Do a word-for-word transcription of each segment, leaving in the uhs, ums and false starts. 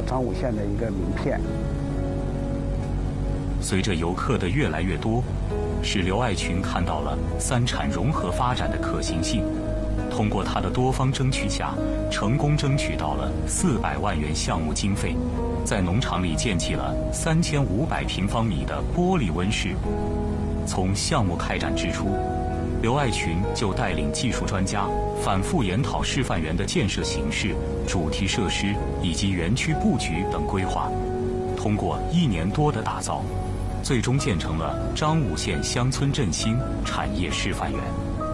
彰武县的一个名片。 随着游客的越来越多，使刘爱群看到了三产融合发展的可行性。通过他的多方争取下，成功争取到了四百万元项目经费，在农场里建起了三千五百平方米的玻璃温室。从项目开展之初，刘爱群就带领技术专家反复研讨示范园的建设形式、主题设施以及园区布局等规划。通过一年多的打造，最终建成了彰武县乡村振兴产业示范园。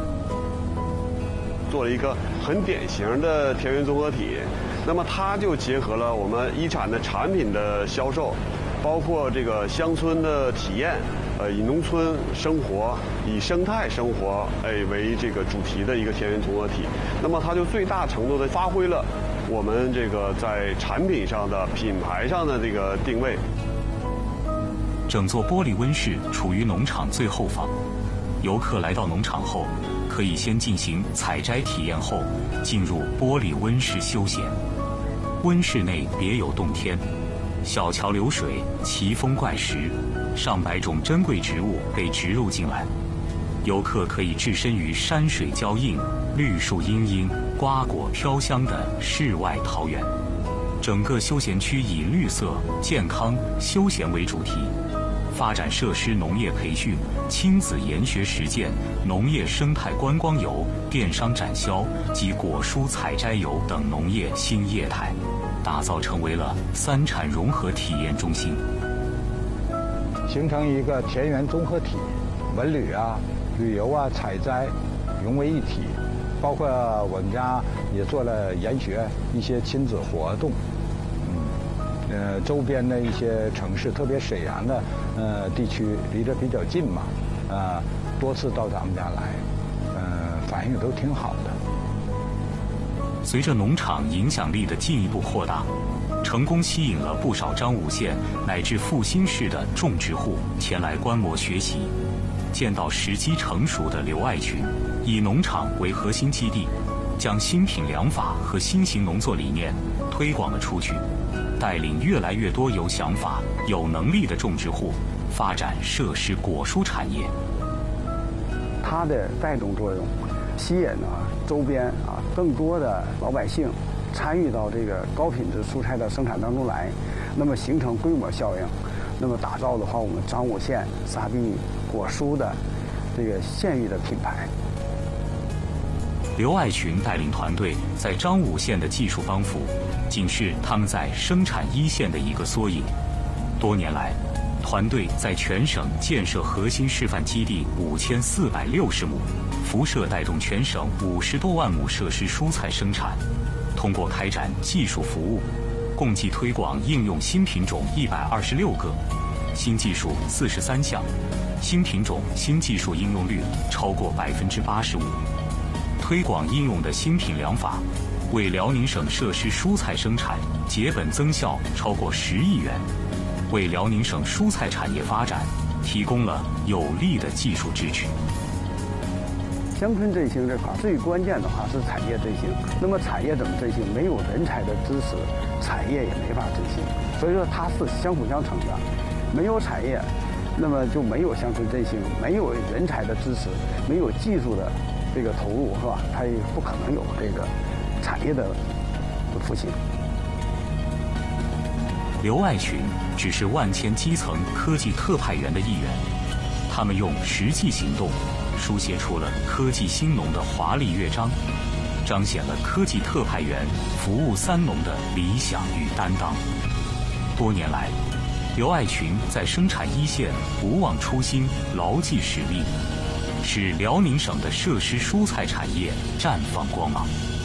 做了一个很典型的田园综合体，那么它就结合了我们一产的产品的销售，包括这个乡村的体验，呃，以农村生活、以生态生活哎为这个主题的一个田园综合体。那么它就最大程度的发挥了我们这个在产品上的、品牌上的这个定位。 整座玻璃温室处于农场最后方，游客来到农场后，可以先进行采摘体验后，进入玻璃温室休闲。温室内别有洞天，小桥流水，奇峰怪石，上百种珍贵植物被植入进来。游客可以置身于山水交映、绿树茵茵、瓜果飘香的世外桃源。整个休闲区以绿色、健康、休闲为主题，发展设施农业培训、亲子研学实践、农业生态观光游、电商展销及果蔬采摘游等农业新业态，打造成为了三产融合体验中心， 形成一个田园综合体，文旅啊、旅游啊、采摘融为一体。包括我们家也做了研学一些亲子活动，嗯，呃，周边的一些城市，特别沈阳的呃地区离得比较近嘛，啊、呃，多次到咱们家来，嗯、呃，反应都挺好的。 随着农场影响力的进一步扩大，成功吸引了不少彰武县乃至阜新市的种植户前来观摩学习。见到时机成熟的刘爱群，以农场为核心基地，将新品粮法和新型农作理念推广了出去，带领越来越多有想法、有能力的种植户发展设施果蔬产业。 它的带动作用，吸引啊周边啊更多的老百姓参与到这个高品质蔬菜的生产当中来，那么形成规模效应，那么打造的话，我们彰武县沙地果蔬的这个县域的品牌。 刘爱群带领团队在彰武县的技术帮扶，仅是他们在生产一线的一个缩影。多年来，团队在全省建设核心示范基地五千四百六十亩，辐射带动全省五十多万亩设施蔬菜生产。通过开展技术服务，共计推广应用新品种一百二十六个，新技术四十三项，新品种新技术应用率超过百分之八十五。推广应用的新品粮法，为辽宁省设施蔬菜生产节本增效超过十亿元，为辽宁省蔬菜产业发展提供了有力的技术支持。 乡村振兴这块最关键的话是产业振兴。那么产业怎么振兴？没有人才的支持，产业也没法振兴。所以说它是相辅相成的。没有产业，那么就没有乡村振兴；没有人才的支持，没有技术的这个投入，是吧？它也不可能有这个产业的复兴。 刘爱群只是万千基层科技特派员的一员，他们用实际行动书写出了科技兴农的华丽乐章，彰显了科技特派员服务三农的理想与担当。多年来，刘爱群在生产一线不忘初心，牢记使命，使辽宁省的设施蔬菜产业绽放光芒。